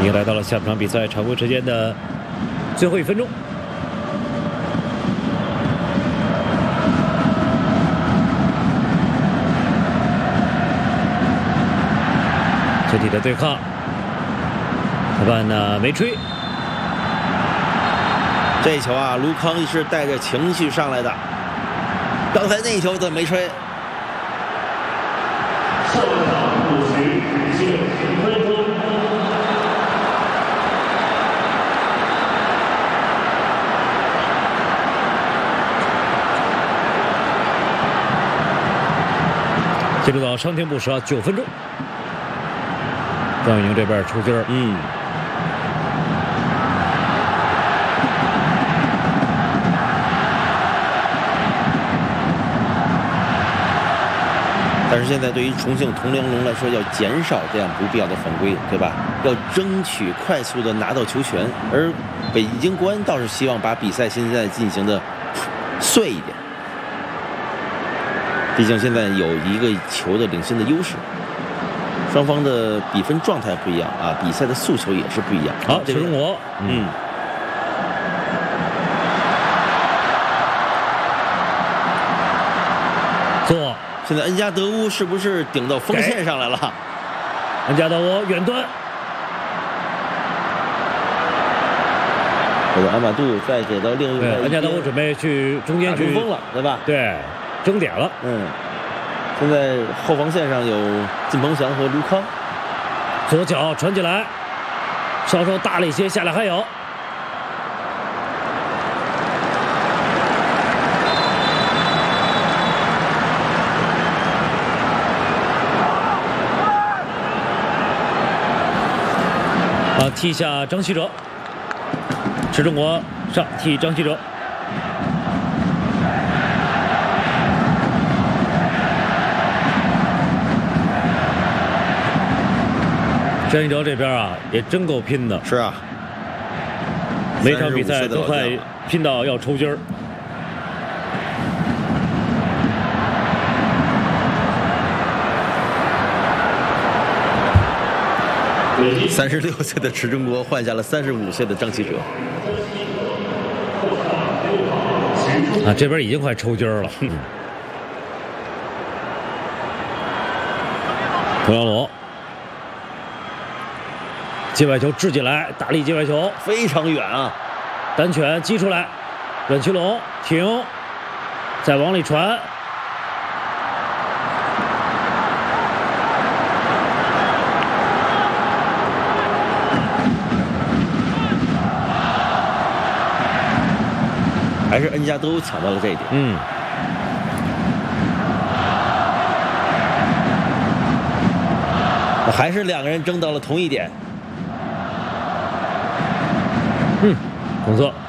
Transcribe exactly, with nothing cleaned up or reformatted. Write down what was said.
经来到了下半场比赛常规时间的最后一分钟。身体的对抗，裁判呢没吹。 这一球啊，卢康是带着情绪上来的，刚才那一球怎么没吹？ 上场补时只限十分钟。 进入到伤停补时啊，九分钟。张雨宁这边出筋儿， 嗯。但是现在对于重庆铜梁龙来说，要减少这样不必要的犯规，对吧？要争取快速的拿到球权，而北京国安倒是希望把比赛现在进行的碎一点。毕竟现在有一个球的领先的优势，双方的比分状态不一样啊，比赛的诉求也是不一样。 好，这是中国， 嗯。 左。 现在恩加德乌是不是顶到锋线上来了？ 恩加德乌远端， 这个阿马杜再给到另一个。 恩加德乌准备去中间去锋了，对吧？ 对，争点了。 嗯，现在后防线上有靳鹏翔和卢康， 左脚传起来，稍稍大了一些，下来还有。啊，踢下张稀哲，是中国上踢张稀哲。张稀哲这边啊，也真够拼的。 是啊， 每场比赛都快拼到要抽筋儿。 三十六岁的池中国换下了三十五岁的张稀哲。 啊，这边已经快抽筋儿了。涂耀罗接外球掷进来，大力接外球非常远啊， 单拳击出来，阮奇龙停，再往里传。 还是恩加德乌抢到了这一点。 嗯， 还是两个人争到了同一点。 嗯，红色。